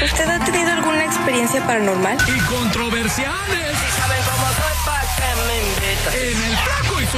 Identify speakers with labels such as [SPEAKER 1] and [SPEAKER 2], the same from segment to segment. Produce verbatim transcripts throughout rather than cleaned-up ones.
[SPEAKER 1] ¿Usted ha tenido alguna experiencia paranormal?
[SPEAKER 2] Y controversiales.
[SPEAKER 3] Si saben cómo soy, ¿pa' qué me invitan?
[SPEAKER 2] En el Flaco y su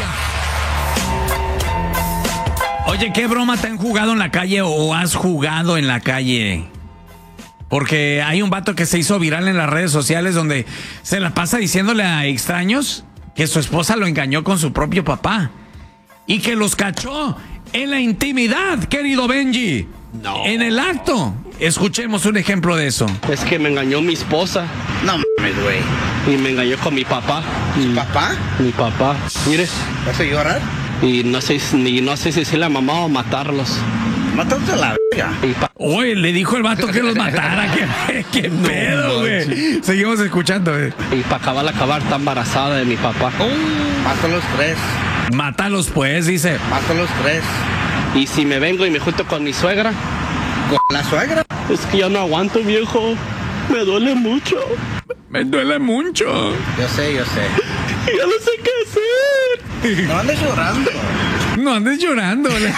[SPEAKER 2] pandilla. Oye, ¿qué broma te han jugado en la calle o has jugado en la calle? Porque hay un vato que se hizo viral en las redes sociales donde se la pasa diciéndole a extraños que su esposa lo engañó con su propio papá y que los cachó en la intimidad, querido Benji.
[SPEAKER 4] No.
[SPEAKER 2] En el acto. Escuchemos un ejemplo de eso.
[SPEAKER 5] Es que me engañó mi esposa.
[SPEAKER 4] No mames, güey.
[SPEAKER 5] Y me engañó con mi papá.
[SPEAKER 4] ¿Tu papá?
[SPEAKER 5] Mi papá. Mire.
[SPEAKER 4] ¿Vas a llorar?
[SPEAKER 5] Y no sé, ni no sé si se la mamá o matarlos.
[SPEAKER 4] Mátate a la verga.
[SPEAKER 2] Oye, le dijo el vato que los matara. ¿Qué, qué no, pedo, güey? Seguimos escuchando, güey.
[SPEAKER 5] Y para acabar, acabar, está embarazada de mi papá.
[SPEAKER 4] Uh, Mata a los tres.
[SPEAKER 2] Mátalos, pues, dice.
[SPEAKER 4] Mata a los tres.
[SPEAKER 5] Y si me vengo y me junto con mi suegra.
[SPEAKER 4] ¿Con la suegra?
[SPEAKER 5] Es que ya no aguanto, viejo. Me duele mucho.
[SPEAKER 2] Me duele mucho.
[SPEAKER 4] Yo sé, yo sé.
[SPEAKER 5] Y ya no sé qué hacer.
[SPEAKER 4] No andes llorando.
[SPEAKER 2] No andes llorando. Le,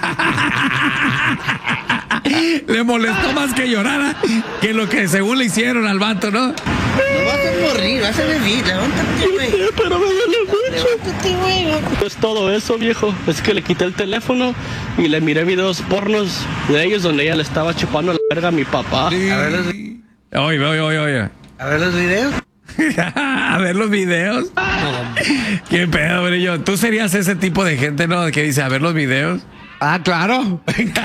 [SPEAKER 2] le molestó más que llorara que lo que según le hicieron al vato, ¿no?
[SPEAKER 4] No vas a morir, vas a vivir. Levántate, güey.
[SPEAKER 5] Pero me duele mucho.
[SPEAKER 4] Levántate, güey.
[SPEAKER 5] Es todo eso, viejo. Es que le quité el teléfono y le miré videos pornos de ellos donde ella le estaba chupando la verga a mi papá.
[SPEAKER 4] Sí. A ver los,
[SPEAKER 2] Oye, oye, oye, oye.
[SPEAKER 4] a ver los videos.
[SPEAKER 2] A ver los videos. Qué pedo, brillo. Tú serías ese tipo de gente, ¿no? Que dice, a ver los videos.
[SPEAKER 6] Ah, claro.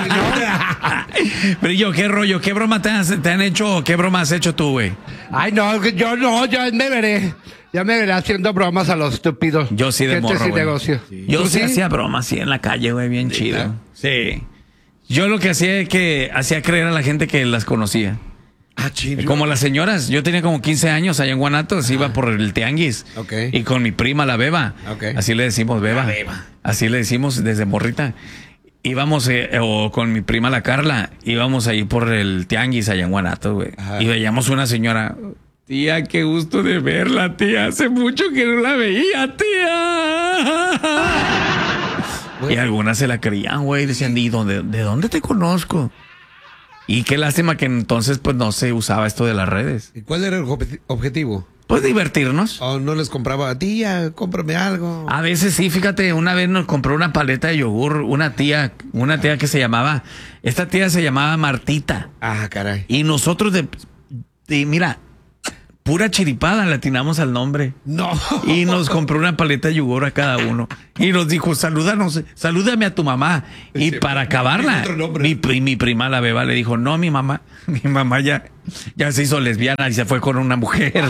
[SPEAKER 2] Brillo, ¿qué rollo? ¿Qué broma te, has, te han hecho o qué broma has hecho tú, güey?
[SPEAKER 6] Ay, no, yo no, ya me veré. Ya me veré haciendo bromas a los estúpidos.
[SPEAKER 2] Yo sí de
[SPEAKER 6] Gente
[SPEAKER 2] morro,
[SPEAKER 6] sin
[SPEAKER 2] güey.
[SPEAKER 6] negocio.
[SPEAKER 2] Sí. Yo sí, sí hacía bromas, sí, en la calle, güey, bien chido. ¿Eh? Sí. Yo lo que hacía es que hacía creer a la gente que las conocía.
[SPEAKER 4] Ah, chido.
[SPEAKER 2] Como las señoras. Yo tenía como quince años allá en Guanatos, ah. iba por el tianguis.
[SPEAKER 4] Okay.
[SPEAKER 2] Y con mi prima, la Beba.
[SPEAKER 4] Okay.
[SPEAKER 2] Así le decimos, Beba.
[SPEAKER 4] La Beba.
[SPEAKER 2] Así le decimos desde morrita. Íbamos, eh, o con mi prima, la Carla, íbamos ahí por el tianguis allá en Guanatos, güey. Y veíamos una señora. Tía, qué gusto de verla, tía. Hace mucho que no la veía, tía. Bueno. Y algunas se la creían, güey. Decían, ¿y dónde, de dónde te conozco? Y qué lástima que entonces pues no se usaba esto de las redes.
[SPEAKER 7] ¿Y cuál era el objetivo?
[SPEAKER 2] Pues divertirnos.
[SPEAKER 7] ¿O no les compraba, tía, cómprame algo?
[SPEAKER 2] A veces sí, fíjate, una vez nos compró una paleta de yogur, una tía, una tía que se llamaba, esta tía se llamaba Martita.
[SPEAKER 7] Ah, caray.
[SPEAKER 2] Y nosotros de, de mira, pura chiripada le atinamos al nombre.
[SPEAKER 7] No.
[SPEAKER 2] Y nos compró una paleta de yogur a cada uno. Y nos dijo, salúdanos, salúdame a tu mamá. Y sí, para acabarla, mi, mi prima la Beba le dijo, no, mi mamá, mi mamá ya, ya se hizo lesbiana y se fue con una mujer.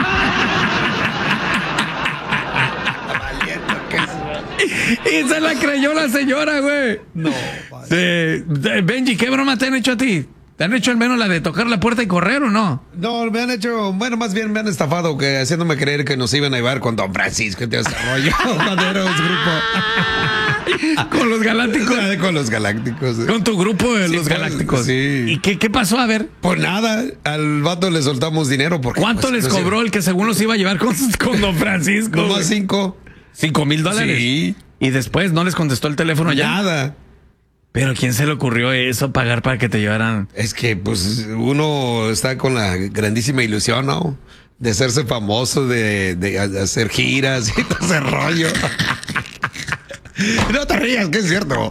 [SPEAKER 2] Y se la creyó la señora, güey.
[SPEAKER 7] No.
[SPEAKER 2] Sí. Benji, ¿qué broma te han hecho a ti? ¿Te han hecho al menos la de tocar la puerta y correr o no?
[SPEAKER 7] No, me han hecho, bueno, más bien me han estafado, que haciéndome creer que nos iban a llevar con Don Francisco y todo ese rollo. Maderos, grupo.
[SPEAKER 2] Con los galácticos.
[SPEAKER 7] Con los galácticos.
[SPEAKER 2] Con tu grupo de
[SPEAKER 7] sí,
[SPEAKER 2] los galácticos.
[SPEAKER 7] Sí.
[SPEAKER 2] ¿Y qué, qué pasó? A ver.
[SPEAKER 7] Pues nada, al vato le soltamos dinero. Porque,
[SPEAKER 2] ¿cuánto
[SPEAKER 7] pues,
[SPEAKER 2] les
[SPEAKER 7] no
[SPEAKER 2] cobró
[SPEAKER 7] sé.
[SPEAKER 2] el que según los iba a llevar con, con Don Francisco?
[SPEAKER 7] Nomás cinco.
[SPEAKER 2] ¿Cinco mil dólares?
[SPEAKER 7] Sí.
[SPEAKER 2] Y después no les contestó el teléfono ya.
[SPEAKER 7] Nada.
[SPEAKER 2] Pero ¿quién se le ocurrió eso, pagar para que te llevaran?
[SPEAKER 7] Es que, pues, uno está con la grandísima ilusión, ¿no? De hacerse famoso, de, de hacer giras y todo ese rollo. No te rías, que es cierto.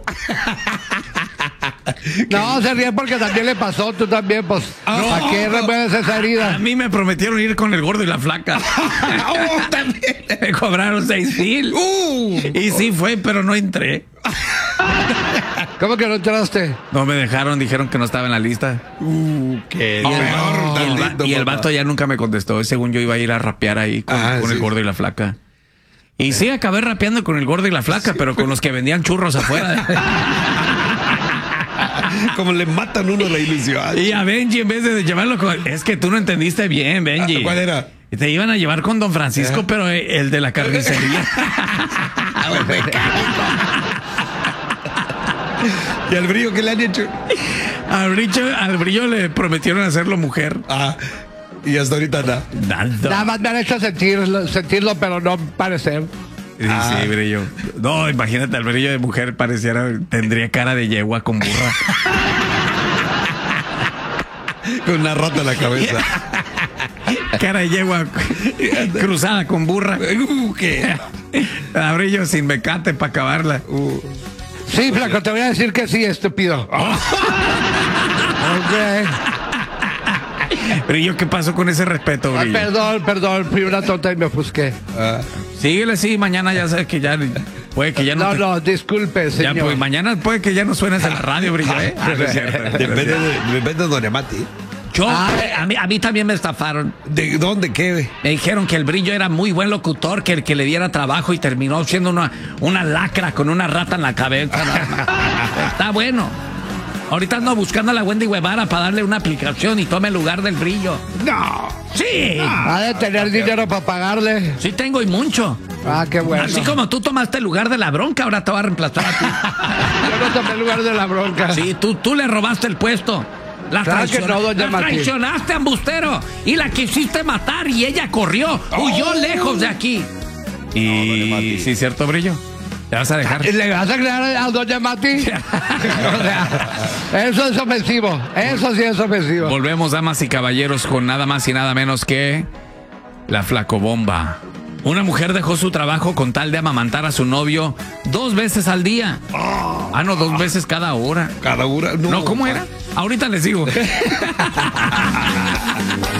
[SPEAKER 6] No, se ríe porque también le pasó, tú también, pues.
[SPEAKER 2] No,
[SPEAKER 6] ¿Para qué remueves esa herida?
[SPEAKER 2] A mí me prometieron ir con el gordo y la flaca.
[SPEAKER 7] Oh, también.
[SPEAKER 2] Me cobraron seis mil.
[SPEAKER 7] Uh,
[SPEAKER 2] y sí fue, pero no entré.
[SPEAKER 6] ¿Cómo que no entraste?
[SPEAKER 2] No me dejaron, dijeron que no estaba en la lista.
[SPEAKER 7] Uh, qué
[SPEAKER 2] y, el,
[SPEAKER 7] peor,
[SPEAKER 2] y, el,
[SPEAKER 7] lindo,
[SPEAKER 2] y el
[SPEAKER 7] papá.
[SPEAKER 2] vato ya nunca me contestó. Según yo iba a ir a rapear ahí con,
[SPEAKER 7] ah,
[SPEAKER 2] con
[SPEAKER 7] sí.
[SPEAKER 2] el gordo y la flaca. Y sí, acabé rapeando con el gordo y la flaca, sí, pero con los que vendían churros afuera.
[SPEAKER 7] Como le matan uno la ilusión.
[SPEAKER 2] Y a Benji, en vez de llevarlo con... Es que tú no entendiste bien, Benji.
[SPEAKER 7] ¿Cuál era?
[SPEAKER 2] Te iban a llevar con Don Francisco,
[SPEAKER 7] ¿Eh?
[SPEAKER 2] pero el de la carnicería.
[SPEAKER 7] ¿Y al brillo qué le han hecho?
[SPEAKER 2] Al brillo, al brillo le prometieron hacerlo mujer.
[SPEAKER 7] Ah, y hasta ahorita nada.
[SPEAKER 2] Nada.
[SPEAKER 6] Nada más me han hecho sentirlo, sentirlo pero no parecer.
[SPEAKER 2] Sí,
[SPEAKER 7] ah.
[SPEAKER 2] sí, brillo. No, imagínate, al brillo de mujer pareciera, tendría cara de yegua con burra.
[SPEAKER 7] Con una rata en la cabeza.
[SPEAKER 2] Cara de yegua cruzada con burra.
[SPEAKER 7] Uh, ¿qué?
[SPEAKER 2] A Brillo sin mecate para acabarla.
[SPEAKER 7] Uh.
[SPEAKER 6] Sí, flaco, te voy a decir que sí, estúpido. Ok.
[SPEAKER 2] Brillo, ¿qué pasó con ese respeto,
[SPEAKER 6] Ah,
[SPEAKER 2] Brillo?
[SPEAKER 6] perdón, perdón, fui una tonta y me ofusqué.
[SPEAKER 7] Ah.
[SPEAKER 2] Síguele, sí, mañana ya sabes que ya puede que ya no.
[SPEAKER 6] No,
[SPEAKER 2] te-
[SPEAKER 6] no, disculpe,
[SPEAKER 2] ya,
[SPEAKER 6] señor.
[SPEAKER 2] pues, mañana puede que ya no suenes en la radio, Brillo, ¿eh? Ah, no es cierto, no es cierto.
[SPEAKER 7] Depende de, depende de Don Emati.
[SPEAKER 2] Yo,
[SPEAKER 6] Ah,
[SPEAKER 2] a, mí, a mí también me estafaron.
[SPEAKER 7] ¿De dónde qué?
[SPEAKER 2] Me dijeron que el Brillo era muy buen locutor, que el que le diera trabajo y terminó siendo una, una lacra con una rata en la cabeza. Está bueno. Ahorita ando buscando a la Wendy Guevara para darle una aplicación y tome el lugar del Brillo.
[SPEAKER 6] No.
[SPEAKER 2] Sí,
[SPEAKER 6] Ha de tener dinero para pagarle.
[SPEAKER 2] sí tengo y mucho.
[SPEAKER 6] Ah, qué bueno.
[SPEAKER 2] Así como tú tomaste el lugar de la bronca, ahora te va a reemplazar a ti.
[SPEAKER 6] Yo no tomé el lugar de la bronca.
[SPEAKER 2] Sí, tú, tú le robaste el puesto. La,
[SPEAKER 6] Claro que no, doña
[SPEAKER 2] la
[SPEAKER 6] Mati.
[SPEAKER 2] traicionaste, embustero. Y la quisiste matar y ella corrió. Huyó
[SPEAKER 6] Oh.
[SPEAKER 2] lejos de aquí. Y sí, cierto, Brillo. ¿Te vas a dejar?
[SPEAKER 6] ¿Y ¿Le vas a crear a doña Mati? O sea, eso es ofensivo. Eso sí es ofensivo.
[SPEAKER 2] Volvemos, damas y caballeros, con nada más y nada menos que la flacobomba. Una mujer dejó su trabajo con tal de amamantar a su novio dos veces al día. Ah, no, dos veces cada hora.
[SPEAKER 7] Cada hora.
[SPEAKER 2] No, ¿cómo era? Ahorita les digo.